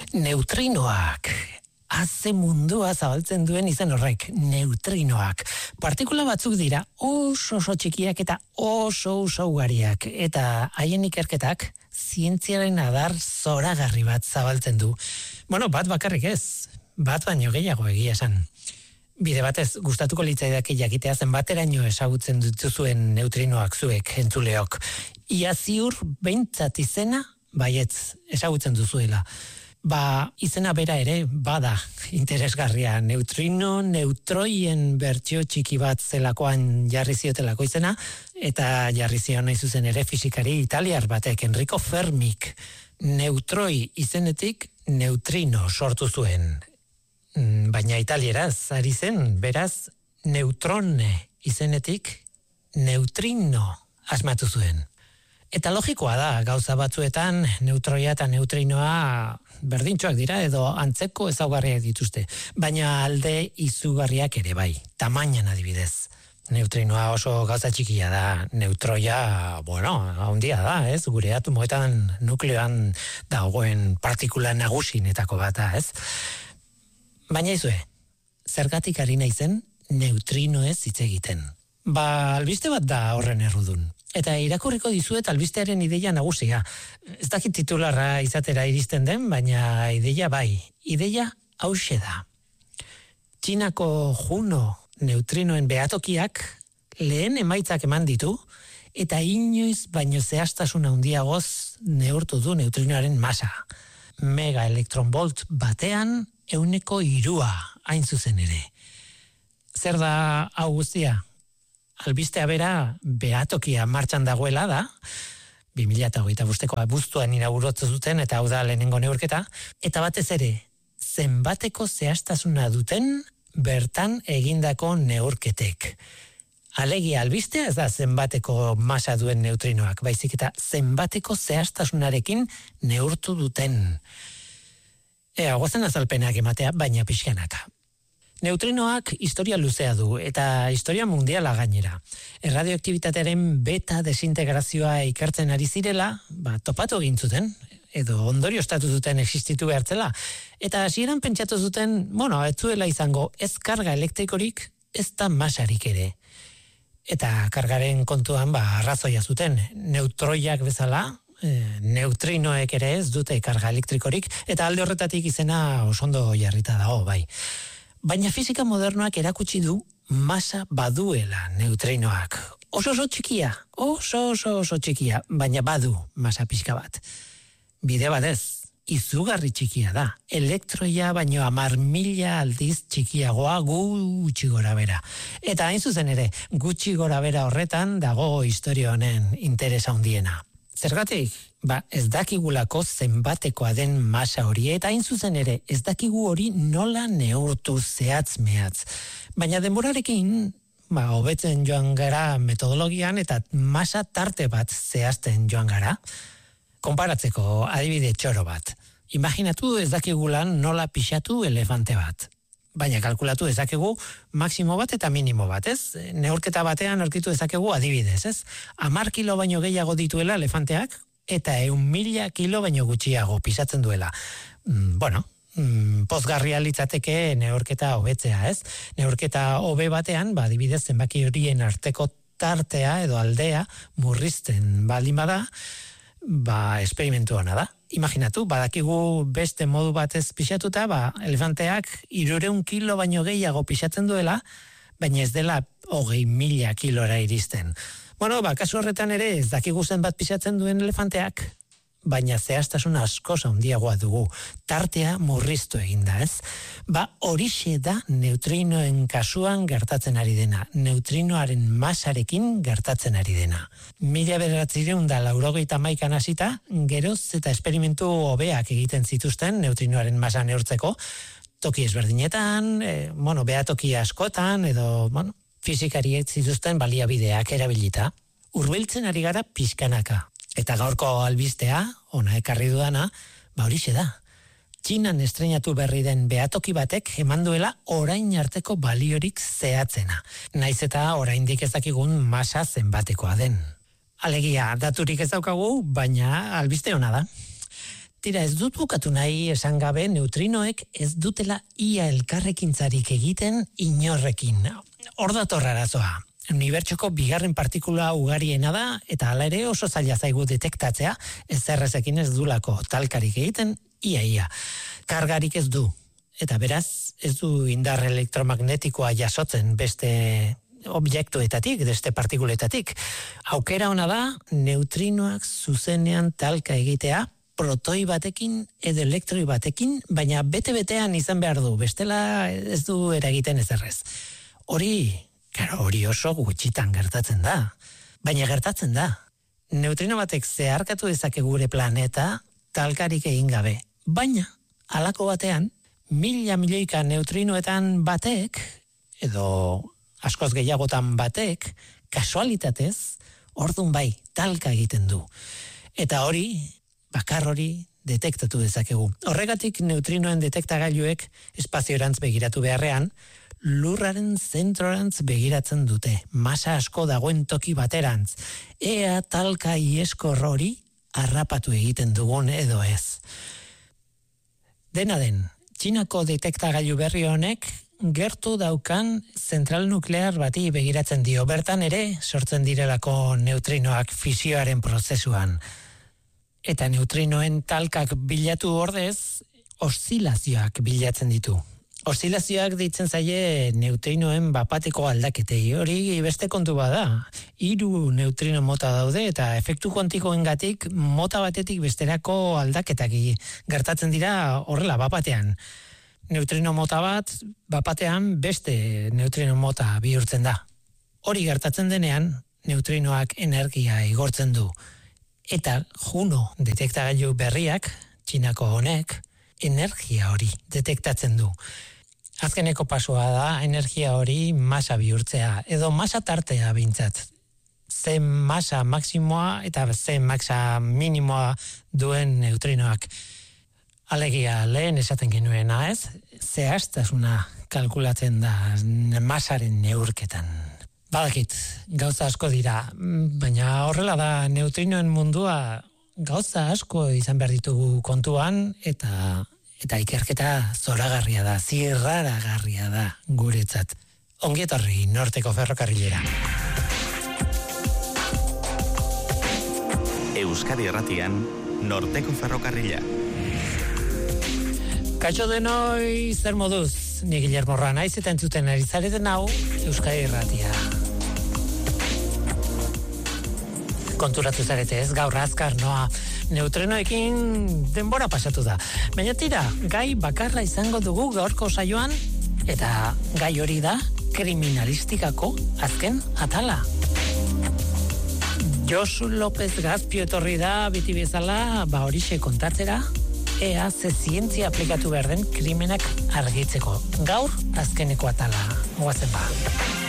Neutrinoak. Haze mundua zabaltzen duen izen horrek, neutrinoak. Partikula batzuk dira oso txikiak eta oso ugariak. Eta haien ikerketak zientziaren adar zoragarri bat zabaltzen du. Bueno, bat bakarrik ez, bat baino gehiago egia esan. Bide batez, gustatuko litzaidake jakitea zenbateraino ezagutzen dituzuen neutrinoak zuek, entzuleok. Ia ziur behintzat izena, baietz, ezagutzen duzuela. Izena bera ere bada interesgarria. Neutroien bertsio txiki bat zelakoan jarri ziotelako izena, eta jarri zion nahi zuzen ere fisikari italiar batek, Enrico Fermik, neutroi izenetik neutrino sortu zuen. Baina italieraz ari zen, beraz, neutrone izenetik neutrino asmatu zuen. Eta logikoa da, gauza batzuetan neutroia eta neutrinoa berdintxoak dira edo antzeko ezaugarriak dituzte, baina alde izugarriak ere bai, tamainan adibidez. Neutrinoa oso gauza txikia da, neutroia, handia da, ez? Gure atomoetan nukleoan dagoen partikula nagusinetako bat da, ez? Baina izue, zergatik ari naizen neutrinoez hitz egiten. Albiste bat da horren errudun. Eta irakurriko dizuet albistearen ideia nagusia. Ez dakit titularra izatera iristen den, baina ideia bai. Ideia hauxe da. Txinako Juno neutrinoen behatokiak lehen emaitzak eman ditu, eta inoiz baino zehaztasun handiagoz neurtu du neutrinoaren masa. Mega elektronbolt batean 1/3 hain zuzen ere. Zer da hau guztia? Albistea bera behatokia martxan dagoela da, 2025ko abuztuan inauguratu zuten eta hau da lehenengo neurketa, eta batez ere, zenbateko zehaztasuna duten bertan egindako neurketek. Alegia albistea ez da zenbateko masa duen neutrinoak, baizik eta zenbateko zehaztasunarekin neurtu duten. Goazen azalpenak ematea, baina pixkanaka. Neutrinoak historia luzea du eta historia mundiala gainera. Erradioaktibitatearen beta desintegrazioa ikertzen ari zirela, topatu egin zuten, edo ondorioztatu zuten existitu behartzela. Eta hasieran pentsatu zuten, ez zuela izango ez karga elektrikorik, ez da masarik ere. Eta kargaren kontuan arrazoia zuten, neutroiak bezala, neutrinoek ere ez dute karga elektrikorik, eta alde horretatik izena osondo jarrita dago, bai. Baina fisika modernoak erakutsi du masa baduela neutrinoak. Oso txikia, oso txikia, baina badu masa pixka bat. Bide batez, izugarri txikia da. Elektroia baino 10.000 aldiz txikiagoa gutxi gora bera. Eta hain zuzen ere, gutxi gora bera horretan dago historia honen interesa handiena. Zergatik? Ez dakigulako zenbatekoa den masa hori, eta hain zuzen ere, ez dakigu hori nola neurtu zehatz-mehatz. Baina denborarekin, hobetzen joan gara metodologian eta masa tarte bat zehazten joan gara. Konparatzeko adibide txoro bat. Imaginatu ez dakigulan nola pixatu elefante bat. Baina kalkulatu ezakegu maksimo bat eta minimo bat, ez? Neurketa batean aurkitu ezakegu adibidez, ez? 10 kilo baino gehiago dituela elefanteak, eta 1.000 kilo baino gutxiago pisatzen duela. Pozgarria litzateke neurketa hobetzea, ez? Neurketa hobe batean, adibidez zenbaki horien arteko tartea edo aldea murrizten baldin bada, esperimentu hona da. Imaginatu, badakigu beste modu batez pixatuta, elefanteak 300 kilo baino gehiago pixatzen duela, baina ez dela 20.000 kilora iristen. Kasu horretan ere ez dakigu zenbat pixatzen duen elefanteak, baina zehaztasun askoz handiagoa dugu. Tartea murriztu eginda, ez? Horixe da neutrinoen kasuan gertatzen ari dena. Neutrinoaren masarekin gertatzen ari dena. 1991 hasita, geroz eta esperimentu hobeak egiten zituzten neutrinoaren masa neurtzeko, toki ezberdinetan, behatoki askotan, edo, fisikariek zituzten baliabideak erabilita. Hurbiltzen ari gara pixkanaka. Eta gaurko albistea, ona ekarri dudana, horixe da. Txinan estreinatu berri den behatoki batek eman duela orain arteko baliorik zehatzena. Naiz eta oraindik ez dakigun masa zenbatekoa den. Alegia, daturik ez daukagu, baina albiste ona da. Tira, ez dut bukatu nahi esan gabe neutrinoek ez dutela ia elkarrekintzarik egiten inorrekin. Hor dator arazoa. Unibertsoko bigarren partikula ugariena da, eta hala ere oso zaila zaigu detektatzea, ez errezekin ez dulako talkarik egiten, ia. Kargarik ez du, eta beraz ez du indar elektromagnetikoa jasotzen beste objektuetatik, beste partikuletatik. Aukera ona da, neutrinoak zuzenean talka egitea, protoi batekin edo elektroi batekin, baina bete-betean izan behar du, bestela ez du eragiten ezerrez. Hori oso gutxitan gertatzen da, baina gertatzen da. Neutrino batek zeharkatu dezake gure planeta talkarik egin gabe, baina halako batean, milioika neutrinoetan batek, edo askoz gehiagotan batek, kasualitatez, ordun bai, talka egiten du. Eta bakar hori detektatu dezakegu. Horregatik neutrinoen detektagailuek espaziorantz begiratu beharrean, lurraren zentrorantz begiratzen dute, masa asko dagoen toki baterantz, ea talka ieskor hori harrapatu egiten dugun edo ez. Dena den, Txinako detektagailu berri honek gertu daukan zentral nuklear bati begiratzen dio, bertan ere sortzen direlako neutrinoak fisioaren prozesuan. Eta neutrinoen talkak bilatu ordez, oszilazioak bilatzen ditu. Oszilazioak deitzen zaie neutrinoen bapateko aldaketei, hori beste kontu bada. 3 neutrino mota daude eta efektu kuantikoengatik mota batetik besterako aldaketak gertatzen dira horrela bapatean. Neutrino mota bat bapatean beste neutrino mota bihurtzen da. Hori gertatzen denean, neutrinoak energia igortzen du. Eta Juno detektagailu berriak, Txinako honek, energia hori detektatzen du. Azkeneko pasua da energia hori masa bihurtzea, edo masa tartea bintzat. Ze masa maksimoa eta ze masa minimoa duen neutrinoak. Alegia lehen esaten genuena, ez? Zehaztasuna kalkulatzen da masaren neurketan. Badakit, gauza asko dira, baina horrela da neutrinoen mundua gauza asko izan behar ditugu kontuan, eta ikerketa zoragarria da, zirraragarria da guretzat. Ongi etorri Norteko Ferrokarrilera. Euskadi Irratian, Norteko Ferrokarrila. Kaixo denoi, zer moduz? Ni Guillermo naiz eta entzuten ari zareten hau Euskadi Irratia. Konturatu zarete ez, gaur azkar noa neutrinoekin denbora pasatu da. Baina tira, gai bakarra izango dugu gaurko saioan, eta gai hori da kriminalistikako azken atala. Josu López Gazpio etorri da biti bezala, horixe kontatzera, ea ze zientzia aplikatu behar den krimenak argitzeko. Gaur azkeneko atala, goazen ba.